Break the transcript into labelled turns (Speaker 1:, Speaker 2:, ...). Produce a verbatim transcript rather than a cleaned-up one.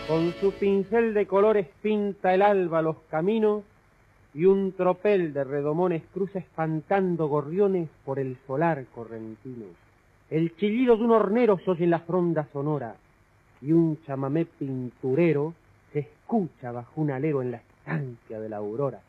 Speaker 1: Con su pincel de colores pinta el alba los caminos y un tropel de redomones cruza espantando gorriones por el solar correntino. El chillido de un hornero se oye en la fronda sonora y un chamamé pinturero se escucha bajo un alero en la estancia de la aurora.